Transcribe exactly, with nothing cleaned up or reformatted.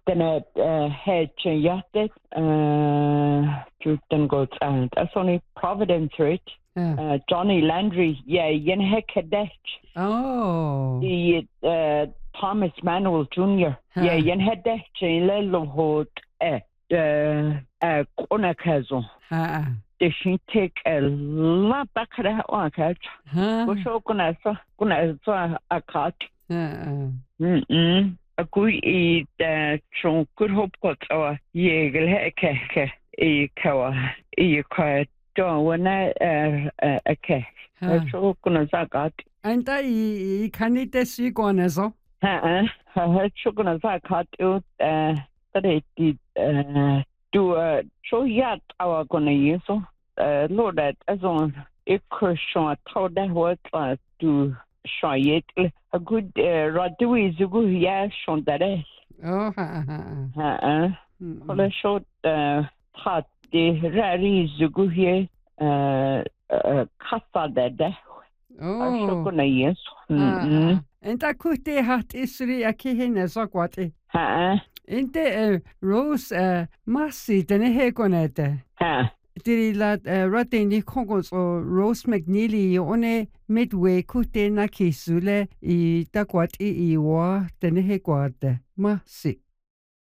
Den er hedgen hjertet. Den går til. Det er sådan i Providence, right? Uh, Johnny Landry, ja, en hækkedæk. Oh. I uh, Thomas Manuel junior Ja, en hækkedæk til en lille hoved af af grundakazo. Ja. Det synes jeg er langt bakker det her ordentligt. Og så kunne jeg så, kunne jeg så akkurat. Ja. Mhm. Og gud i der som godt håb godt over jægel her kan kan i kan i kan dårne er er kan. Så kunne jeg så godt. Enda i kan ikke det sige gående så? Ja, ja. Så kunne jeg så godt ud af det dit du så hjert over kunne jeg så lort at altså ikke så tror det var du شاید اگود رادوی زگو یا شوندره آه ها ها حالا شد خط راری زگو یه خطا داده آه کنه یس انت کوتی هات اسری اکی هنه ساقواتی ها انت روز ماسی دنه کنه ده ها Diri la rateni kongos o Rose McNeely one midway kute na kisule I takwat I iwa tene he kwate ma si